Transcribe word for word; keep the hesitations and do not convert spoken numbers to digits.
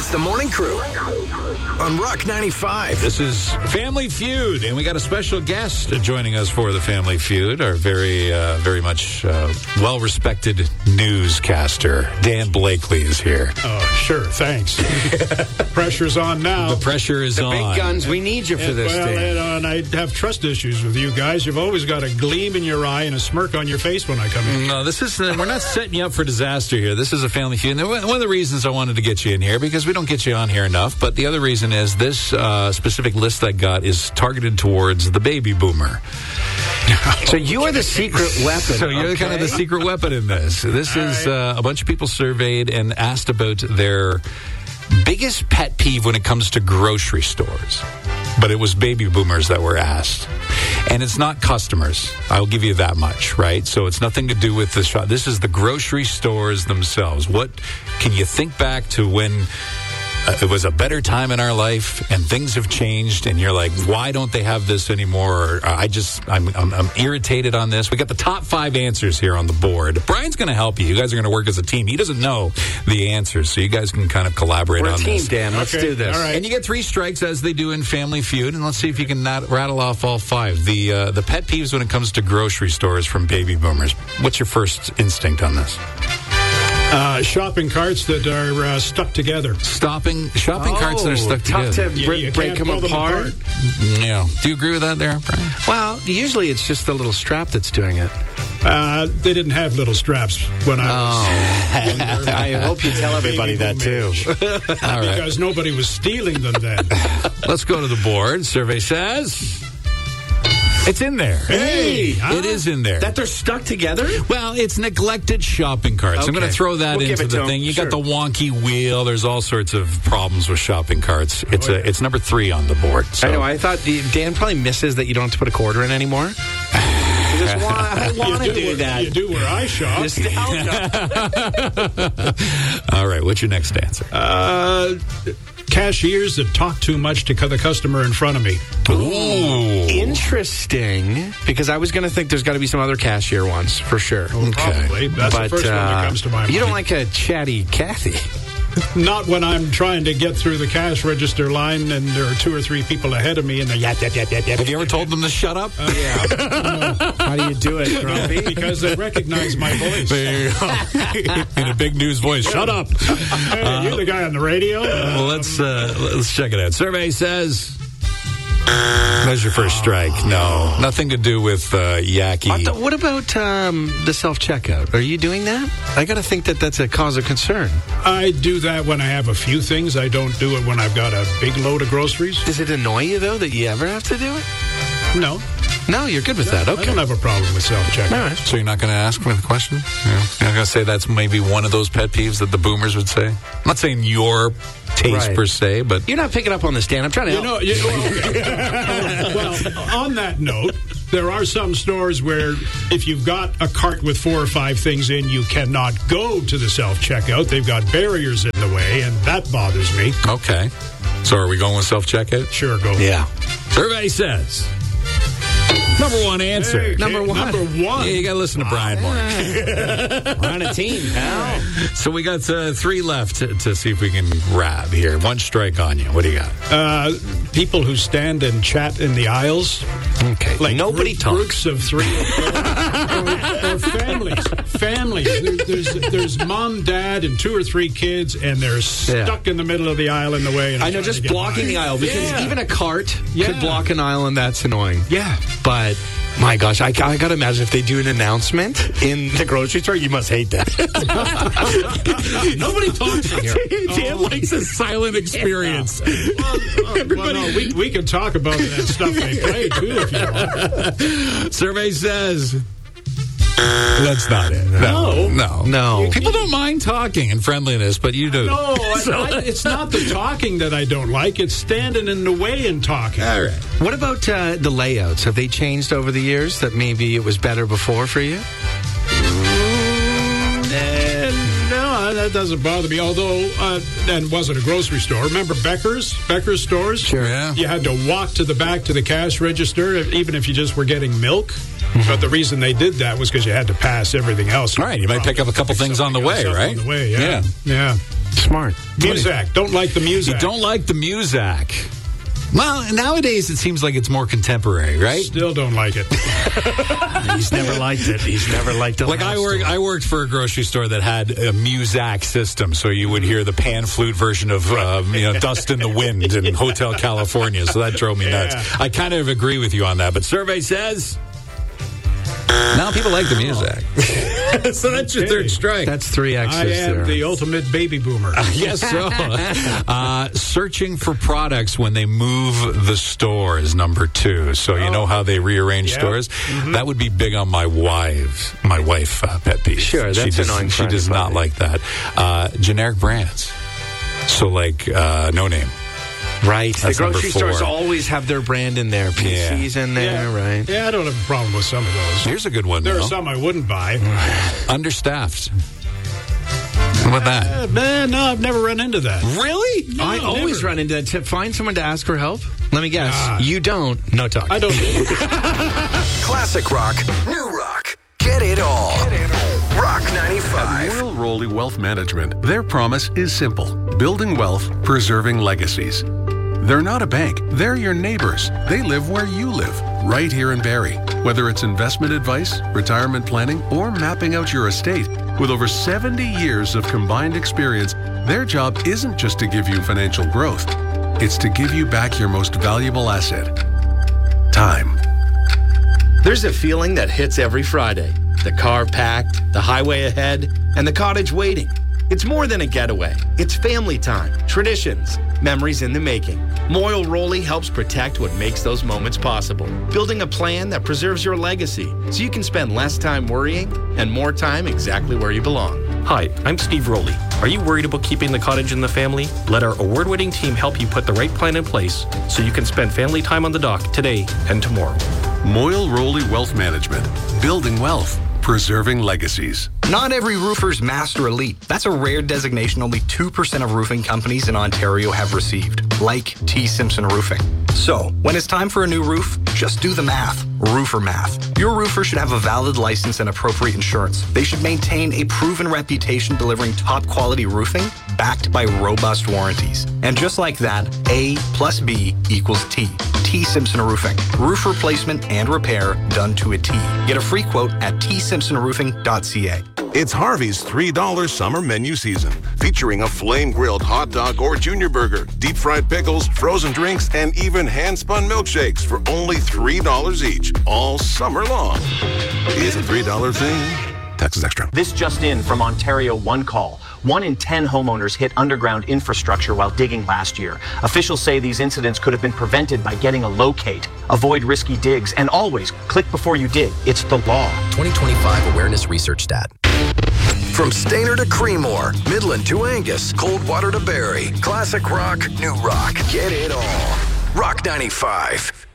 It's the Morning Crew on Rock ninety-five. This is Family Feud, and we got a special guest joining us for the Family Feud, our very, uh, very much uh, well-respected newscaster, Dan Blakely, is here. Oh, sure, thanks. Pressure's on now. The pressure is the on. big guns, we need you for And, this well, day. and, uh, and I have trust issues with you guys. You've always got a gleam in your eye and a smirk on your face when I come in. No, this is, uh, we're not setting you up for disaster here. This is a Family Feud. And one of the reasons I wanted to get you in here, because we don't get you on here enough, but the other reason is this uh, specific list I got is targeted towards the baby boomer. So you are the secret weapon. So you're okay? kind of the secret weapon in this. This is uh, a bunch of people surveyed and asked about their biggest pet peeve when it comes to grocery stores. But it was baby boomers that were asked. And it's not customers. I'll give you that much, right? So it's nothing to do with the shop. This is the grocery stores themselves. What can you think back to when uh, it was a better time in our life and things have changed and you're like, why don't they have this anymore? Or, uh, I just, I'm, I'm, I'm irritated on this. We got the top five answers here on the board. Brian's going to help you. You guys are going to work as a team. He doesn't know the answers, so you guys can kind of collaborate We're on a team, this. Dan. Let's Okay, do this. all right. And you get three strikes as they do in Family Feud, and let's see if you can not rattle off all five. The uh, the pet peeves when it comes to grocery stores from baby boomers. What's your first instinct on this? Uh, shopping carts that are uh, stuck together. Stopping shopping carts that are stuck tough together. to You- break, you break can't them pull them apart. apart. Yeah. Do you agree with that there, Brian? Well, usually it's just the little strap that's doing it. Uh, they didn't have little straps when I was. I hope you tell everybody that too. All right. Because nobody was stealing them then. Let's go to the board. Survey says it's in there. Hey, huh? It is in there. That they're stuck together? Well, it's neglected shopping carts. I'm Okay. going to throw that We'll give into it to the 'em. thing. You Sure. got the wonky wheel. There's all sorts of problems with shopping carts. It's Oh, a yeah. it's number three on the board. So. I know. I thought the, Dan probably misses that you don't have to put a quarter in anymore. I just want, I want to You do where, that. You do where I shop. Nostalgia. All right, what's your next answer? Uh, cashiers that talk too much to the customer in front of me. Ooh. Interesting, because I was going to think there's got to be some other cashier ones for sure. Probably. That's but the first one uh, that comes to my mind. you don't like a chatty Kathy. Not when I'm trying to get through the cash register line and there are two or three people ahead of me and they're yap, yap, yap, yap, yap. Have you ever told them to shut up? Uh, yeah. How do you do it, Grumpy? Because they recognize my voice. There you go. In a big news voice. Shut up. Hey, you're the guy on the radio? Well, let's uh, let's check it out. Survey says. There's your first strike. No, nothing to do with uh, Yaki. What, the- what about um, the self-checkout? Are you doing that? I got to think that that's a cause of concern. I do that when I have a few things. I don't do it when I've got a big load of groceries. Does it annoy you, though, that you ever have to do it? No. No, you're good with that. I Okay. don't have a problem with self-checkout. All right. So you're not going to ask me the question? Yeah. You're not going to say that's maybe one of those pet peeves that the boomers would say? I'm not saying your taste Right. per se, but You're not picking up on this, Dan. I'm trying to You help. know, you know well, on that note, there are some stores where if you've got a cart with four or five things in, you cannot go to the self-checkout. They've got barriers in the way, and that bothers me. okay. So are we going with self-checkout? Sure, go. Yeah. Survey says. Number one answer. Hey, Number okay, one. Number one. Yeah, you got to listen to Brian more. We're on a team, pal. So we got uh, three left to, to see if we can grab here. One strike on you. What do you got? Uh, people who stand and chat in the aisles. Okay. Like Nobody group, talks. Groups of three or, or, or families. Families. There, there's there's mom, dad, and two or three kids, and they're stuck in the middle of the aisle in the way. And I I'm know, trying just to get blocking by. the aisle, because Yeah. even a cart Yeah. could block an aisle, and that's annoying. Yeah. But my gosh, I, I got to imagine if they do an announcement in the grocery store, you must hate that. Nobody talks in here. Dan likes a silent experience. Well, no, we, we can talk about that stuff they play, too, if you want. Survey says. That's not it. No. No. No. People don't mind talking and friendliness, but you do. No, I, I, it's not the talking that I don't like. It's standing in the way and talking. All right. What about uh, the layouts? Have they changed over the years that maybe it was better before for you? Eh, no, that doesn't bother me. Although, uh, and was it a grocery store? Remember Becker's? Becker's stores? Sure, yeah. You had to walk to the back to the cash register, even if you just were getting milk. But the reason they did that was because you had to pass everything else. All right, you might pick up a couple things on the way, Something else right? On the way, yeah. Yeah. Yeah. Smart. Muzak. Don't like the You Muzak. don't like the Muzak. Well, nowadays it seems like it's more contemporary, right? Still don't like it. He's never liked it. He's never liked it. Like I work, I worked for a grocery store that had a Muzak system, so you would hear the pan flute version of uh, you know "Dust in the Wind" in Hotel California. So that drove me nuts. Yeah. I kind of agree with you on that, but survey says now people like the Muzak. So that's your Okay. third strike. That's three X's I am there. the ultimate baby boomer. Yes, so. Uh, searching for products when they move the store is number two. So you know how they rearrange Yeah. stores? That would be big on my wife, my wife uh, pet peeve. Sure, she that's does, annoying for She does not anybody. like that. Uh, generic brands. So like uh, No Name. Right. The That's number grocery stores four. always have their brand in there. P C's Yeah. in there, yeah. right? Yeah, I don't have a problem with some of those. Here's a good one, There though. are some I wouldn't buy. Understaffed. How about that? Uh, man, no, I've never run into that. Really? I No, always never. run into that. To find someone to ask for help? Let me guess. Ah. You don't. No talk. I don't. Classic rock, new rock. Get it all. Rock ninety-five. At Royal Rolly Wealth Management, their promise is simple: building wealth, preserving legacies. They're not a bank. They're your neighbors. They live where you live, right here in Barrie. Whether it's investment advice, retirement planning, or mapping out your estate, with over seventy years of combined experience, their job isn't just to give you financial growth. It's to give you back your most valuable asset: time. There's a feeling that hits every Friday. The car packed, the highway ahead, and the cottage waiting. It's more than a getaway. It's family time, traditions, memories in the making. Moyle Roley helps protect what makes those moments possible, building a plan that preserves your legacy so you can spend less time worrying and more time exactly where you belong. Hi, I'm Steve Rowley. Are you worried about keeping the cottage in the family? Let our award-winning team help you put the right plan in place so you can spend family time on the dock today and tomorrow. Moyle Roley Wealth Management, building wealth, preserving legacies. Not every roofer's Master Elite. That's a rare designation only two percent of roofing companies in Ontario have received, like T. Simpson Roofing. So, when it's time for a new roof, just do the math. Roofer math. Your roofer should have a valid license and appropriate insurance. They should maintain a proven reputation delivering top quality roofing backed by robust warranties. And just like that, A plus B equals T. T. Simpson Roofing. Roof replacement and repair done to a T. Get a free quote at t simpson roofing dot c a. It's Harvey's three dollar summer menu season, featuring a flame-grilled hot dog or junior burger, deep-fried pickles, frozen drinks, and even hand-spun milkshakes for only three dollars each, all summer long. It's a three dollar thing. Taxes extra. This just in from Ontario One Call. One in ten homeowners hit underground infrastructure while digging last year. Officials say these incidents could have been prevented by getting a locate. Avoid risky digs and always click before you dig. It's the law. twenty twenty-five Awareness Research Stat. From Stainer to Creemore, Midland to Angus, Coldwater to Barrie. Classic rock, new rock. Get it all. Rock ninety-five.